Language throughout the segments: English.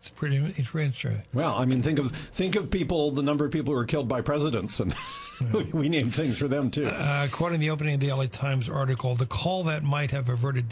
It's pretty interesting. Well, I mean, think of people, the number of people who were killed by presidents, and we name things for them too. Quoting the opening of the LA Times article, the call that might have averted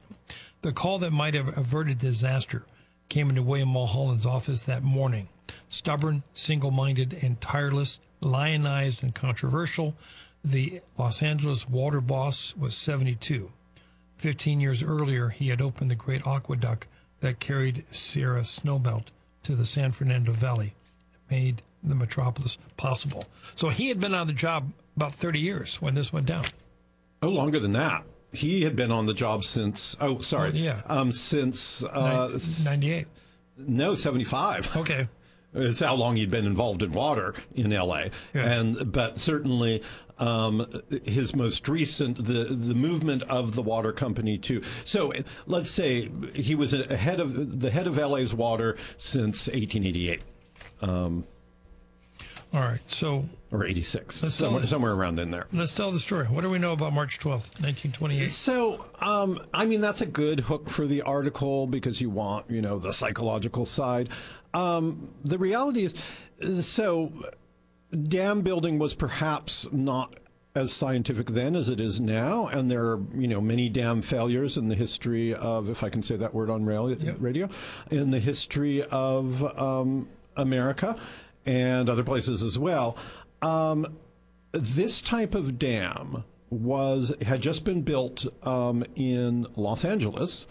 disaster came into William Mulholland's office that morning. Stubborn, single-minded, and tireless, lionized and controversial, the Los Angeles water boss was 72. 15 years earlier, he had opened the great aqueduct that carried Sierra snowmelt to the San Fernando Valley. It made the metropolis possible. So he had been on the job about 30 years when this went down. Oh, longer than that. He had been on the job since, since... 98. No, 75. Okay. It's how long he'd been involved in water in L.A. Yeah. But certainly his most recent, the movement of the water company too. So let's say he was the head of L.A.'s water since 1888. All right, so... Or 86, somewhere around in there. Let's tell the story. What do we know about March 12th, 1928? So, I mean, that's a good hook for the article because you want, the psychological side. The reality is, so dam building was perhaps not as scientific then as it is now, and there are, many dam failures in the history of, if I can say that word on radio, in the history of America and other places as well. This type of dam had just been built in Los Angeles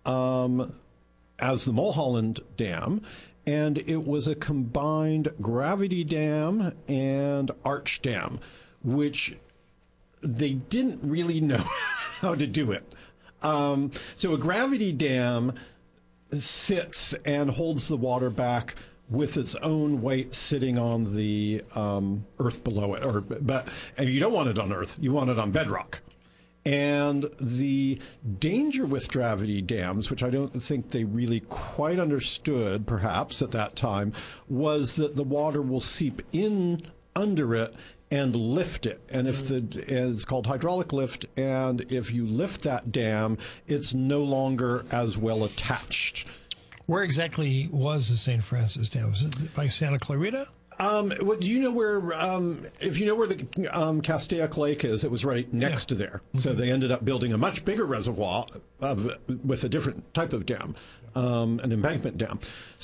as the Mulholland Dam, and it was a combined gravity dam and arch dam, which they didn't really know how to do it. So a gravity dam sits and holds the water back with its own weight sitting on the earth below it, and you don't want it on earth, you want it on bedrock. And the danger with gravity dams, which I don't think they really quite understood perhaps at that time, was that the water will seep in under it and lift it. And it's called hydraulic lift, and if you lift that dam, it's no longer as well attached. Where exactly was the St. Francis Dam? Was it by Santa Clarita? Do you know where, if you know where the Castaic Lake is, it was right next to there. Mm-hmm. So they ended up building a much bigger reservoir with a different type of dam, an embankment dam.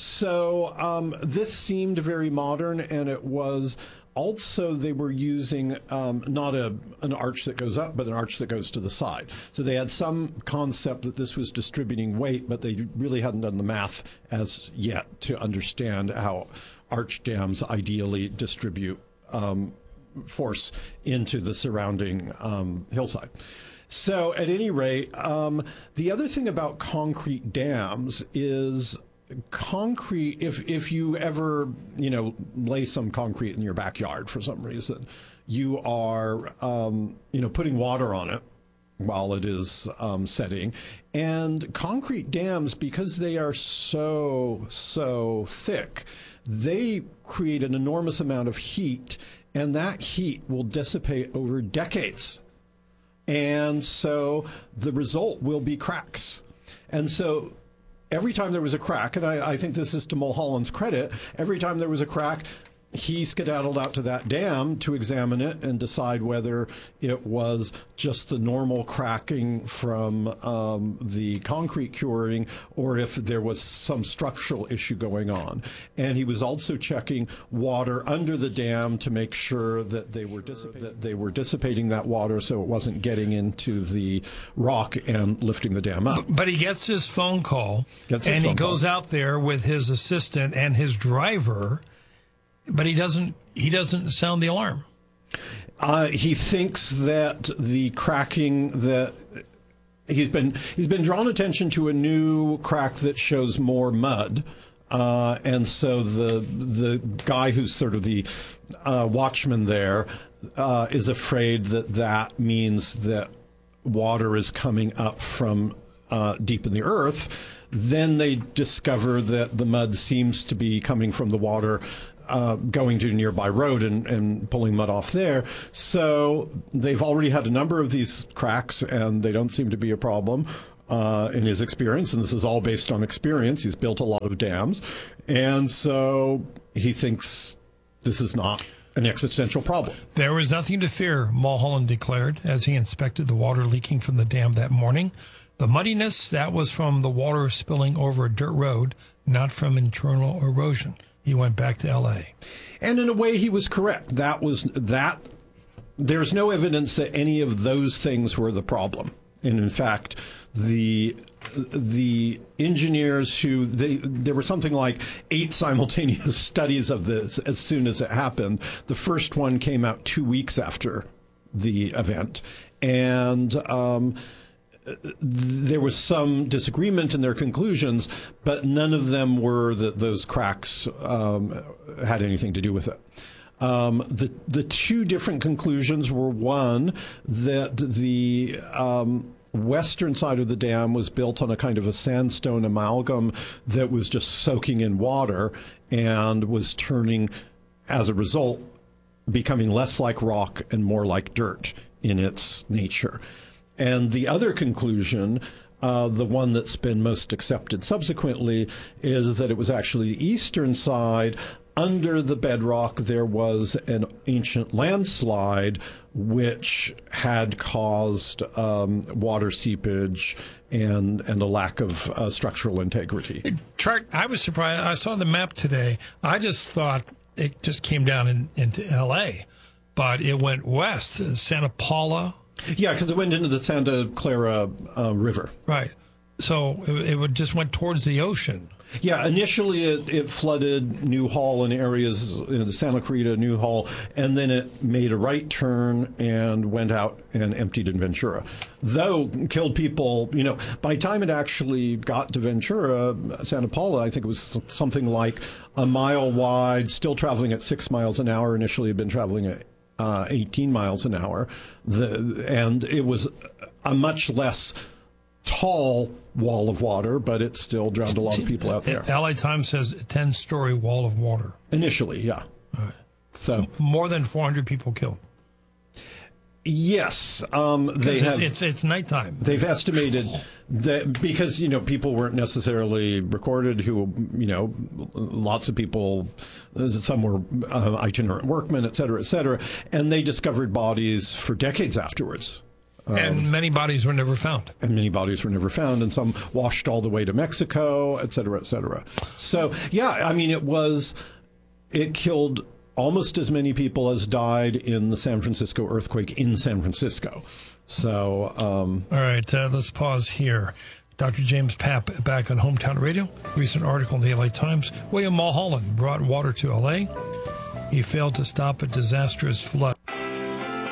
So this seemed very modern, and it was also, they were using not an arch that goes up, but an arch that goes to the side. So they had some concept that this was distributing weight, but they really hadn't done the math as yet to understand how arch dams ideally distribute force into the surrounding hillside. So at any rate, the other thing about concrete dams is concrete, if you ever, lay some concrete in your backyard for some reason, you are, putting water on it while it is setting. And concrete dams, because they are so thick, they create an enormous amount of heat, and that heat will dissipate over decades. And so the result will be cracks. And so every time there was a crack, and I think this is to Mulholland's credit, every time there was a crack, he skedaddled out to that dam to examine it and decide whether it was just the normal cracking from the concrete curing or if there was some structural issue going on. And he was also checking water under the dam to make sure that they were dissipating that water so it wasn't getting into the rock and lifting the dam up. But he gets his phone call, and he goes out there with his assistant and his driver. But he doesn't sound the alarm. He thinks that the cracking that he's been drawn attention to a new crack that shows more mud, and so the guy who's sort of the watchman there is afraid that means that water is coming up from deep in the earth. Then they discover that the mud seems to be coming from the water going to a nearby road and pulling mud off there. So they've already had a number of these cracks, and they don't seem to be a problem. in his experience, and this is all based on experience. He's built a lot of dams, and so he thinks this is not an existential problem. There was nothing to fear, Mulholland declared as he inspected the water leaking from the dam that morning. The muddiness, that was from the water spilling over a dirt road, not from internal erosion. He went back to L.A. And in a way, he was correct. There's no evidence that any of those things were the problem. And in fact, the engineers there were something like 8 simultaneous studies of this as soon as it happened. The first one came out 2 weeks after the event. And there was some disagreement in their conclusions, but none of them were that those cracks had anything to do with it. The 2 different conclusions were, one, that the western side of the dam was built on a kind of a sandstone amalgam that was just soaking in water and was turning, as a result, becoming less like rock and more like dirt in its nature. And the other conclusion, the one that's been most accepted subsequently, is that it was actually the eastern side. Under the bedrock, there was an ancient landslide which had caused water seepage and a lack of structural integrity. I was surprised. I saw the map today. I just thought it just came down into L.A., but it went west, Santa Paula. Yeah, because it went into the Santa Clara River. Right. So it just went towards the ocean. Yeah, initially it flooded Newhall and areas in Santa Clarita, Newhall, and then it made a right turn and went out and emptied in Ventura. Though killed people, by the time it actually got to Ventura, Santa Paula, I think it was something like a mile wide, still traveling at 6 miles an hour. Initially had been traveling at 18 miles an hour. And it was a much less tall wall of water, but it still drowned a lot of people out there. LA Times says a 10-story wall of water. Initially, yeah. All right. So more than 400 people killed. Yes, it's nighttime. They've estimated that because people weren't necessarily recorded. Lots of people, some were itinerant workmen, et cetera, and they discovered bodies for decades afterwards. And many bodies were never found. And some washed all the way to Mexico, et cetera, et cetera. So, yeah, it killed almost as many people as died in the San Francisco earthquake in San Francisco. So, all right, let's pause here. Dr. James Papp back on Hometown Radio. Recent article in the LA Times. William Mulholland brought water to LA. He failed to stop a disastrous flood.